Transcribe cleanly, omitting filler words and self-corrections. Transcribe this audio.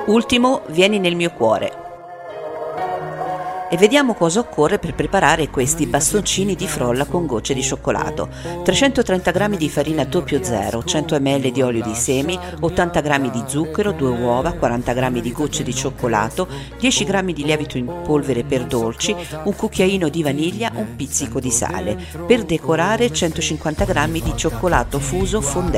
Ultimo, vieni nel mio cuore. E vediamo cosa occorre per preparare questi bastoncini di frolla con gocce di cioccolato. 330 g di farina 00, 100 ml di olio di semi, 80 g di zucchero, 2 uova, 40 g di gocce di cioccolato, 10 g di lievito in polvere per dolci, un cucchiaino di vaniglia, un pizzico di sale. Per decorare 150 g di cioccolato fuso fondente.